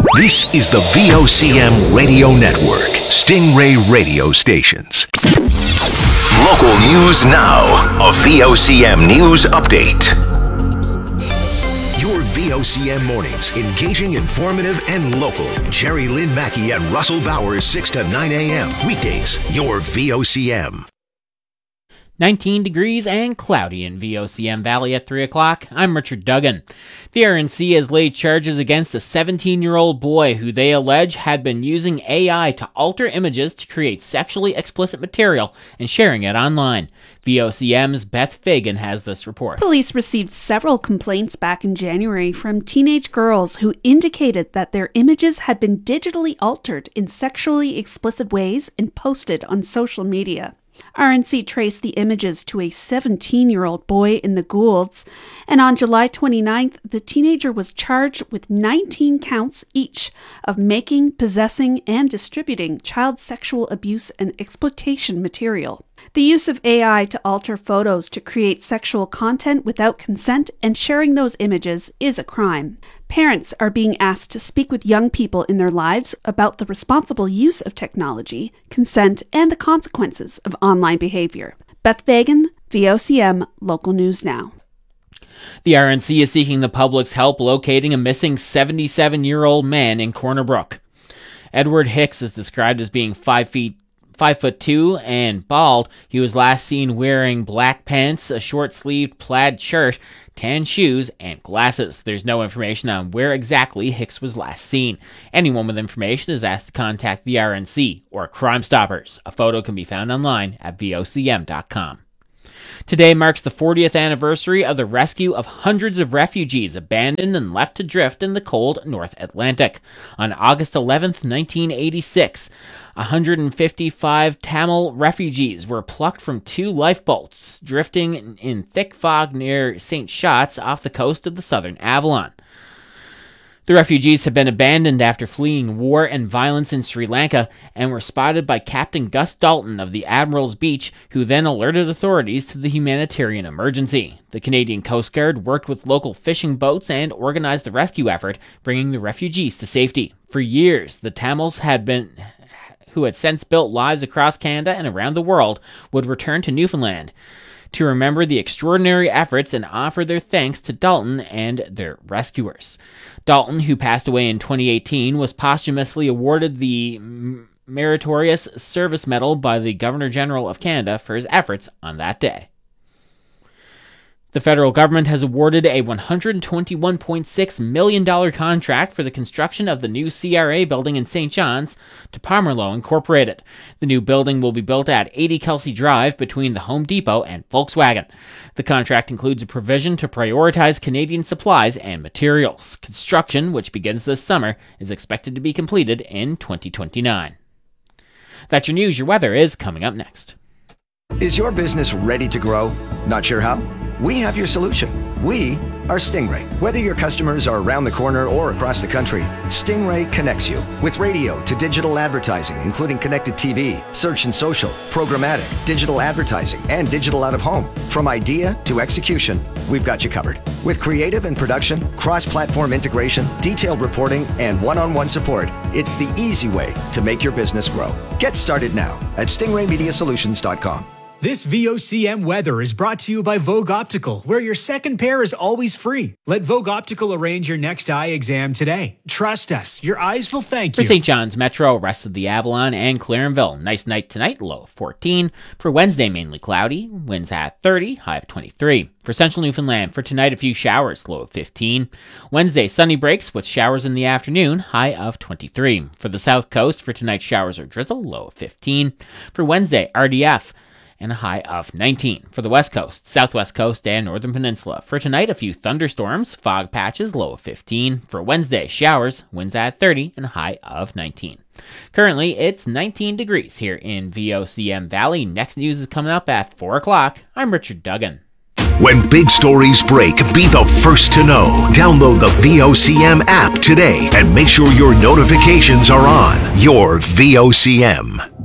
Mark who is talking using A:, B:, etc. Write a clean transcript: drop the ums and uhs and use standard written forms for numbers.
A: This is the VOCM Radio Network, Stingray Radio Stations. Local news now. A VOCM news update. Your VOCM mornings, engaging, informative, and local. Jerry Lynn Mackey and Russell Bowers, 6 to 9 a.m. Weekdays, your VOCM.
B: 19 degrees and cloudy in VOCM Valley at 3 o'clock. I'm Richard Duggan. The RNC has laid charges against a 17-year-old boy who they allege had been using AI to alter images to create sexually explicit material and sharing it online. VOCM's Beth Fagan has this report.
C: Police received several complaints back in January from teenage girls who indicated that their images had been digitally altered in sexually explicit ways and posted on social media. RNC traced the images to a 17-year-old boy in the Goulds, and on July 29th, the teenager was charged with 19 counts each of making, possessing, and distributing child sexual abuse and exploitation material. The use of AI to alter photos to create sexual content without consent and sharing those images is a crime. Parents are being asked to speak with young people in their lives about the responsible use of technology, consent, and the consequences of online behavior. Beth Fagan, VOCM, Local News Now.
B: The RNC is seeking the public's help locating a missing 77-year-old man in Corner Brook. Edward Hicks is described as being 5'2" and bald. He was last seen wearing black pants, a short-sleeved plaid shirt, tan shoes, and glasses. There's no information on where exactly Hicks was last seen. Anyone with information is asked to contact the RNC or Crime Stoppers. A photo can be found online at vocm.com. Today marks the 40th anniversary of the rescue of hundreds of refugees abandoned and left to drift in the cold North Atlantic. On August 11th, 1986, 155 Tamil refugees were plucked from two lifeboats drifting in thick fog near St. Shots off the coast of the southern Avalon. The refugees had been abandoned after fleeing war and violence in Sri Lanka and were spotted by Captain Gus Dalton of the Admiral's Beach, who then alerted authorities to the humanitarian emergency. The Canadian Coast Guard worked with local fishing boats and organized the rescue effort, bringing the refugees to safety. For years, the Tamils who had since built lives across Canada and around the world, would return to Newfoundland to remember the extraordinary efforts and offer their thanks to Dalton and their rescuers. Dalton, who passed away in 2018, was posthumously awarded the Meritorious Service Medal by the Governor-General of Canada for his efforts on that day. The federal government has awarded a $121.6 million contract for the construction of the new CRA building in St. John's to Pomerleau Incorporated. The new building will be built at 80 Kelsey Drive between the Home Depot and Volkswagen. The contract includes a provision to prioritize Canadian supplies and materials. Construction, which begins this summer, is expected to be completed in 2029. That's your news. Your weather is coming up next.
D: Is your business ready to grow? Not sure how? We have your solution. We are Stingray. Whether your customers are around the corner or across the country, Stingray connects you with radio to digital advertising, including connected TV, search and social, programmatic, digital advertising, and digital out of home. From idea to execution, we've got you covered. With creative and production, cross-platform integration, detailed reporting, and one-on-one support, it's the easy way to make your business grow. Get started now at stingraymediasolutions.com.
E: This VOCM weather is brought to you by Vogue Optical, where your second pair is always free. Let Vogue Optical arrange your next eye exam today. Trust us, your eyes will thank you.
B: For St. John's Metro, rest of the Avalon, and Clarenville, nice night tonight, low of 14. For Wednesday, mainly cloudy, winds at 30, high of 23. For Central Newfoundland, for tonight, a few showers, low of 15. Wednesday, sunny breaks with showers in the afternoon, high of 23. For the South Coast, for tonight, showers or drizzle, low of 15. For Wednesday, RDF, and a high of 19. For the West Coast, Southwest Coast, and Northern Peninsula. For tonight, a few thunderstorms, fog patches, low of 15. For Wednesday, showers, winds at 30, and a high of 19. Currently, it's 19 degrees here in VOCM Valley. Next news is coming up at 4 o'clock. I'm Richard Duggan.
A: When big stories break, be the first to know. Download the VOCM app today and make sure your notifications are on. Your VOCM.